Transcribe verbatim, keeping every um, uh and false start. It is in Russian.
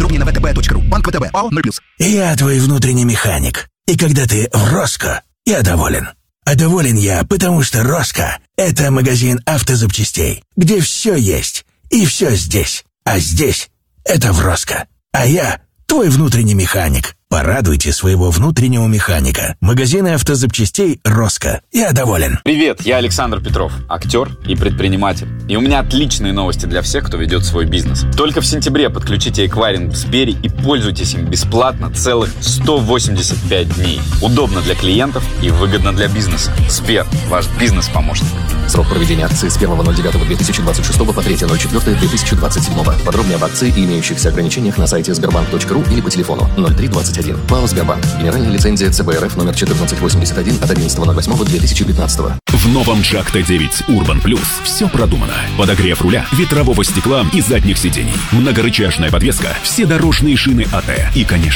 Подробнее на вэ тэ бэ точка ру. Банк ВТБ. ОАО ноль плюс. Я твой внутренний механик. И когда ты в Роско, я доволен. А доволен я, потому что Роско — это магазин автозапчастей, где все есть и все здесь. А здесь — это в Роско. А я твой внутренний механик. Порадуйте своего внутреннего механика. Магазины автозапчастей «Роско». Я доволен. Привет, я Александр Петров, актер и предприниматель. И у меня отличные новости для всех, кто ведет свой бизнес. Только в сентябре подключите эквайринг в Сбере и пользуйтесь им бесплатно целых сто восемьдесят пять дней. Удобно для клиентов и выгодно для бизнеса. Сбер, ваш бизнес-помощник. Срок проведения акции с первого ноль девятого две тысячи двадцать шестого по третьего ноль четвёртого две тысячи двадцать седьмого. Подробнее об акции и имеющихся ограничениях на сайте сбербанк точка ру или по телефону ноль три двадцать один. ПАО «Сбербанк». Генеральная лицензия цэ бэ эр эф номер четырнадцать восемьдесят один от одиннадцатого ноль восьмого две тысячи пятнадцатого. В новом Джак тэ девять Urban Plus все продумано. Подогрев руля, ветрового стекла и задних сидений. Многорычажная подвеска, все дорожные шины эй ти и, конечно,